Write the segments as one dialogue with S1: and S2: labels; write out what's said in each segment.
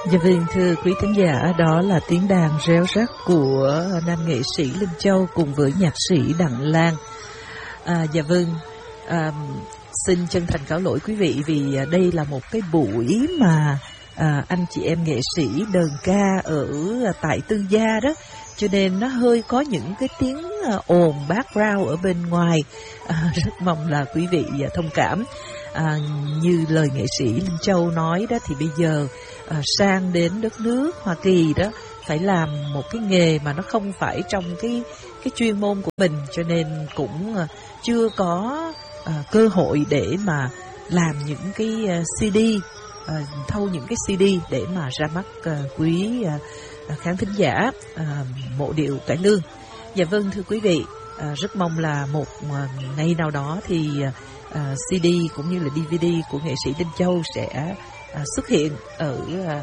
S1: Dạ vâng, thưa quý thính giả, đó là tiếng đàn réo rắt của nam nghệ sĩ Linh Châu cùng với nhạc sĩ Đặng Lan. Dạ vâng, xin chân thành cáo lỗi quý vị vì đây là một cái buổi mà anh chị em nghệ sĩ đờn ca ở tại Tư Gia đó, cho nên nó hơi có những cái tiếng ồn background ở bên ngoài. Rất mong là quý vị thông cảm. Như lời nghệ sĩ Linh Châu nói đó, thì bây giờ sang đến đất nước Hoa Kỳ đó phải làm một cái nghề mà nó không phải trong cái chuyên môn của mình, cho nên cũng chưa có cơ hội để mà làm những cái CD, thâu những cái CD để mà ra mắt quý khán thính giả mộ điệu cải lương. Dạ vâng, thưa quý vị, rất mong là một ngày nào đó thì CD cũng như là DVD của nghệ sĩ Linh Châu sẽ xuất hiện ở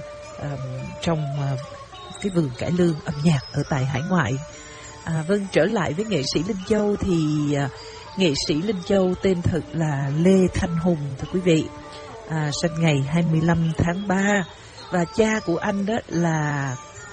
S1: trong cái vườn cải lương âm nhạc ở tại hải ngoại. Vâng, trở lại với nghệ sĩ Linh Châu thì nghệ sĩ Linh Châu tên thật là Lê Thanh Hùng, thưa quý vị. Sinh ngày 25 tháng 3 và cha của anh đó là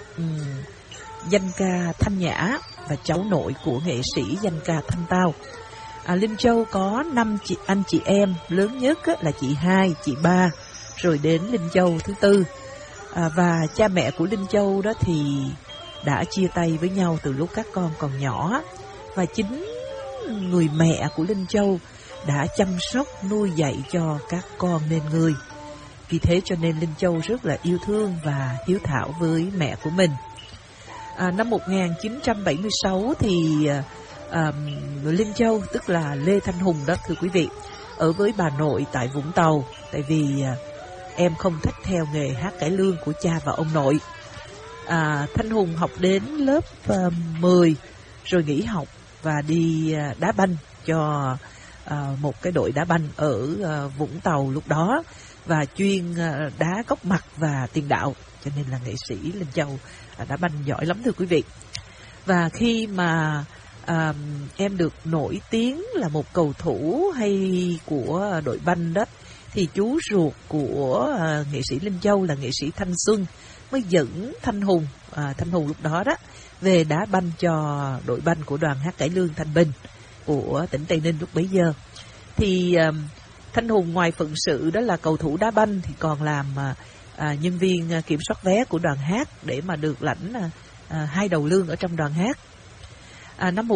S1: danh ca Thanh Nhã và cháu nội của nghệ sĩ danh ca Thanh Tao. Linh Châu có 5 anh chị em, lớn nhất là chị 2, chị 3, rồi đến Linh Châu thứ 4. Và cha mẹ của Linh Châu đó thì đã chia tay với nhau từ lúc các con còn nhỏ, và chính người mẹ của Linh Châu đã chăm sóc nuôi dạy cho các con nên người. Vì thế cho nên Linh Châu rất là yêu thương và hiếu thảo với mẹ của mình. Năm 1976 thì Linh Châu, tức là Lê Thanh Hùng đó, thưa quý vị, ở với bà nội tại Vũng Tàu, tại vì em không thích theo nghề hát cải lương của cha và ông nội. Thanh Hùng học đến lớp 10 rồi nghỉ học và đi đá banh cho một cái đội đá banh ở Vũng Tàu lúc đó, và chuyên đá góc mặt và tiền đạo, cho nên là nghệ sĩ Linh Châu đá banh giỏi lắm, thưa quý vị. Và khi mà em được nổi tiếng là một cầu thủ hay của đội banh đó, thì chú ruột của nghệ sĩ Linh Châu là nghệ sĩ Thanh Xuân mới dẫn Thanh Hùng lúc đó đó về đá banh cho đội banh của đoàn hát cải lương Thanh Bình của tỉnh Tây Ninh lúc bấy giờ. Thì Thanh Hùng ngoài phận sự đó là cầu thủ đá banh thì còn làm nhân viên kiểm soát vé của đoàn hát để mà được lãnh 2 đầu lương ở trong đoàn hát. Năm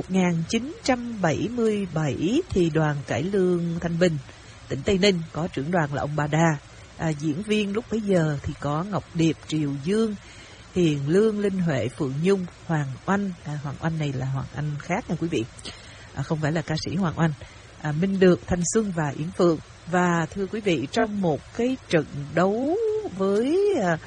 S1: 1977 thì đoàn cải lương Thanh Bình tỉnh Tây Ninh có trưởng đoàn là ông Ba Đa. Diễn viên lúc bấy giờ thì có Ngọc Điệp, Triều Dương, Hiền Lương, Linh Huệ, Phượng Nhung, Hoàng Oanh. Hoàng Oanh này là Hoàng Anh khác nha quý vị, không phải là ca sĩ Hoàng Oanh. Minh Được, Thanh Xuân và Yến Phượng. Và thưa quý vị, trong một cái trận đấu với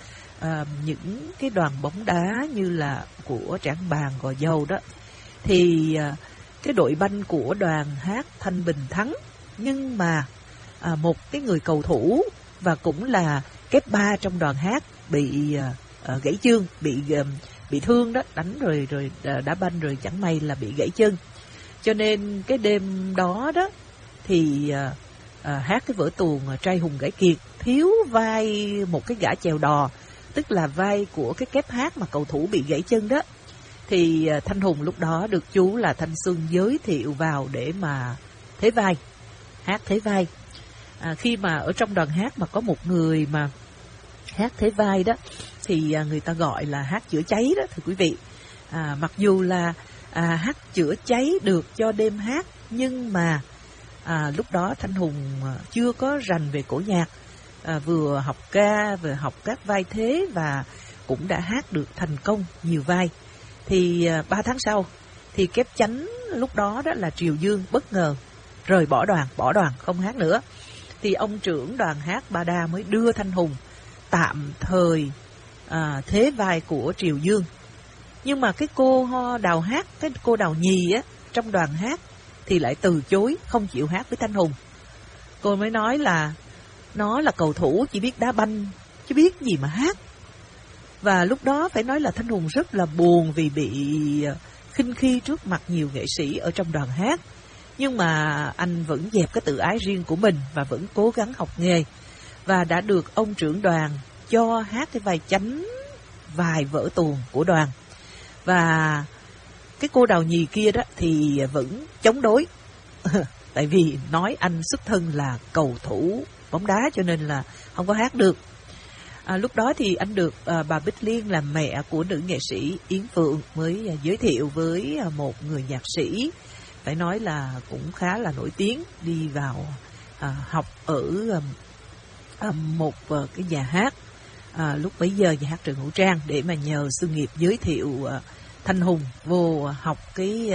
S1: những cái đoàn bóng đá như là của Trảng Bàng, Gò Dầu đó, thì cái đội banh của đoàn hát Thanh Bình thắng, nhưng mà một cái người cầu thủ và cũng là kép 3 trong đoàn hát bị gãy chân, bị thương đó, đánh rồi đá banh rồi chẳng may là bị gãy chân. Cho nên cái đêm đó đó thì hát cái vở tuồng Trai Hùng Gãy Kiệt thiếu vai một cái gã chèo đò, tức là vai của cái kép hát mà cầu thủ bị gãy chân đó. Thì Thanh Hùng lúc đó được chú là Thanh Xuân giới thiệu vào để mà thế vai, hát thế vai. Khi mà ở trong đoàn hát mà có một người mà hát thế vai đó thì người ta gọi là hát chữa cháy đó, thưa quý vị. Mặc dù là hát chữa cháy được cho đêm hát, nhưng mà lúc đó Thanh Hùng chưa có rành về cổ nhạc, vừa học ca vừa học các vai thế và cũng đã hát được thành công nhiều vai. Thì 3 tháng sau thì kép chánh lúc đó đó là Triều Dương bất ngờ rời bỏ đoàn không hát nữa. Thì ông trưởng đoàn hát Ba Đa mới đưa Thanh Hùng tạm thời thế vai của Triều Dương. Nhưng mà cái cô đào hát, cái cô đào nhì á trong đoàn hát thì lại từ chối, không chịu hát với Thanh Hùng. Cô mới nói là nó là cầu thủ chỉ biết đá banh chứ biết gì mà hát. Và lúc đó phải nói là Thanh Hùng rất là buồn vì bị khinh khi trước mặt nhiều nghệ sĩ ở trong đoàn hát. Nhưng mà anh vẫn dẹp cái tự ái riêng của mình và vẫn cố gắng học nghề. Và đã được ông trưởng đoàn cho hát cái vai chánh vài vở tuồng của đoàn. Và cái cô Đào Nhì kia đó thì vẫn chống đối. Tại vì nói anh xuất thân là cầu thủ bóng đá cho nên là không có hát được. Lúc đó thì anh được bà Bích Liên là mẹ của nữ nghệ sĩ Yến Phượng mới giới thiệu với một người nhạc sĩ, phải nói là cũng khá là nổi tiếng, đi vào học ở một cái nhà hát, lúc bấy giờ nhà hát Trần Hữu Trang, để mà nhờ sự nghiệp giới thiệu Thanh Hùng vô học cái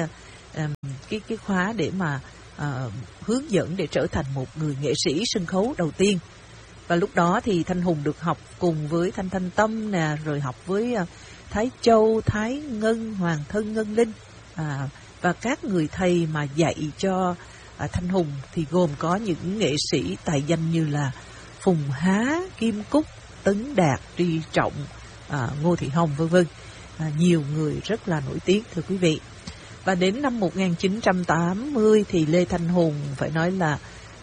S1: khóa để mà hướng dẫn để trở thành một người nghệ sĩ sân khấu đầu tiên. Và lúc đó thì Thanh Hùng được học cùng với Thanh Thanh Tâm nè, rồi học với Thái Châu, Thái Ngân, Hoàng Thân, Ngân Linh. Và các người thầy mà dạy cho Thanh Hùng thì gồm có những nghệ sĩ tài danh như là Phùng Há, Kim Cúc, Tấn Đạt, Tri Trọng, Ngô Thị Hồng v.v. Nhiều người rất là nổi tiếng, thưa quý vị. Và đến năm 1980 thì Lê Thanh Hùng phải nói là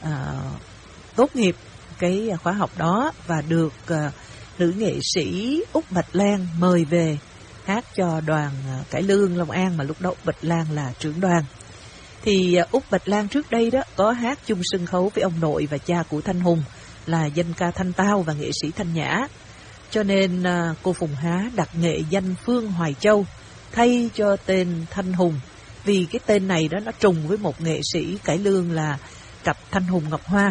S1: tốt nghiệp cái khóa học đó và được nữ nghệ sĩ Úc Bạch Lan mời về hát cho đoàn cải lương Long An, mà lúc đó Úc Bạch Lan là trưởng đoàn. Thì Úc Bạch Lan trước đây đó có hát chung sân khấu với ông nội và cha của Thanh Hùng là danh ca Thanh Tao và nghệ sĩ Thanh Nhã. Cho nên cô Phùng Há đặt nghệ danh Phương Hoài Châu thay cho tên Thanh Hùng, vì cái tên này đó nó trùng với một nghệ sĩ cải lương là cặp Thanh Hùng Ngọc Hoa.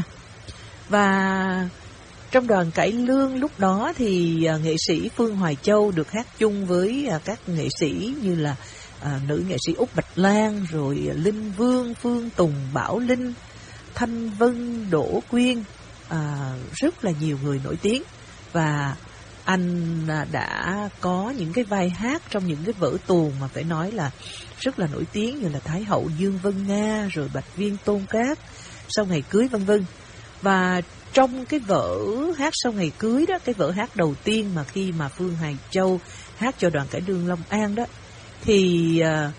S1: Và trong đoàn cải lương lúc đó thì nghệ sĩ Phương Hoài Châu được hát chung với các nghệ sĩ như là nữ nghệ sĩ Úc Bạch Lan, rồi Linh Vương, Phương Tùng, Bảo Linh, Thanh Vân, Đỗ Quyên, rất là nhiều người nổi tiếng. Và anh đã có những cái vai hát trong những cái vở tuồng mà phải nói là rất là nổi tiếng, như là Thái Hậu Dương Vân Nga, rồi Bạch Viên Tôn Cát, Sau Ngày Cưới v.v. Và trong cái vở hát Sau Ngày Cưới đó, cái vở hát đầu tiên mà khi mà Phương Hoài Châu hát cho đoàn cải lương Long An đó, thì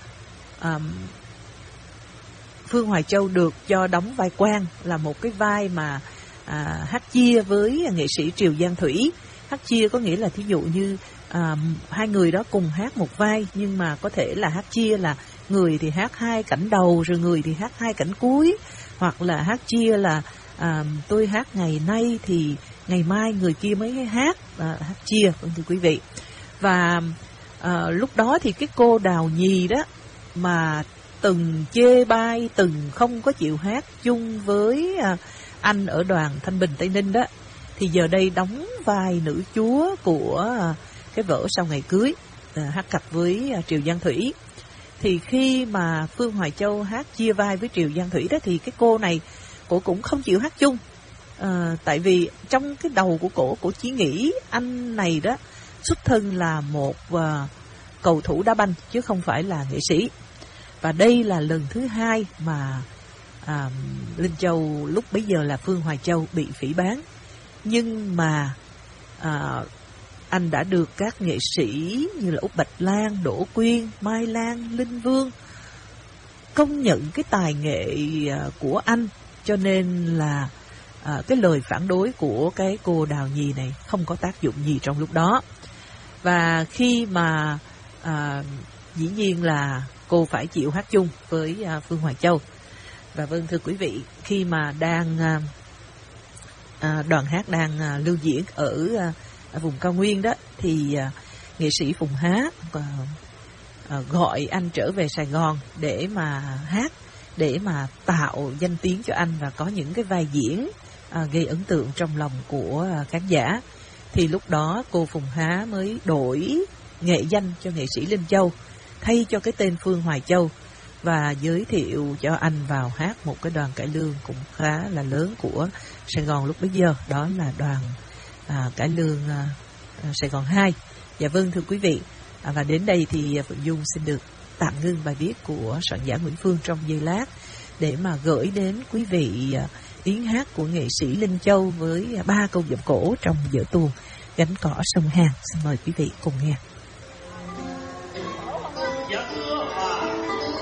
S1: Phương Hoài Châu được cho đóng vai quan, là một cái vai mà hát chia với nghệ sĩ Triều Giang Thủy. Hát chia có nghĩa là thí dụ như hai người đó cùng hát một vai, nhưng mà có thể là hát chia là người thì hát hai cảnh đầu, rồi người thì hát hai cảnh cuối, hoặc là hát chia là tôi hát ngày nay thì ngày mai người kia mới hát, hát chia, thưa quý vị. Và lúc đó thì cái cô Đào Nhì đó mà từng chê bai, từng không có chịu hát chung với anh ở đoàn Thanh Bình Tây Ninh đó, thì giờ đây đóng vai nữ chúa của cái vở Sau Ngày Cưới, hát cặp với Triều Giang Thủy. Thì khi mà Phương Hoài Châu hát chia vai với Triều Giang Thủy đó, thì cái cô này cổ cũng không chịu hát chung. Tại vì trong cái đầu của cổ chỉ nghĩ anh này đó xuất thân là một cầu thủ đá banh chứ không phải là nghệ sĩ. Và đây là lần thứ hai mà Linh Châu, lúc bấy giờ là Phương Hoài Châu, bị phỉ báng. Nhưng mà anh đã được các nghệ sĩ như là Úc Bạch Lan, Đỗ Quyên, Mai Lan, Linh Vương công nhận cái tài nghệ của anh. Cho nên là cái lời phản đối của cái cô Đào Nhì này không có tác dụng gì trong lúc đó. Và khi mà dĩ nhiên là cô phải chịu hát chung với Phương Hoài Châu. Và vâng, thưa quý vị, khi mà đoàn hát đang lưu diễn ở vùng cao nguyên đó, thì nghệ sĩ Phùng Há gọi anh trở về Sài Gòn để mà hát, để mà tạo danh tiếng cho anh và có những cái vai diễn gây ấn tượng trong lòng của khán giả. Thì lúc đó cô Phùng Há mới đổi nghệ danh cho nghệ sĩ Linh Châu thay cho cái tên Phương Hoài Châu, và giới thiệu cho anh vào hát một cái đoàn cải lương cũng khá là lớn của Sài Gòn lúc bấy giờ, đó là đoàn cải lương Sài Gòn 2. Dạ vâng, thưa quý vị, và đến đây thì Phượng Dung xin được tạm ngưng bài viết của soạn giả Nguyễn Phương trong giây lát để mà gửi đến quý vị tiếng hát của nghệ sĩ Linh Châu với 3 câu giọng cổ trong vở tuồng Gánh Cỏ Sông Hàn. Xin mời quý vị cùng nghe.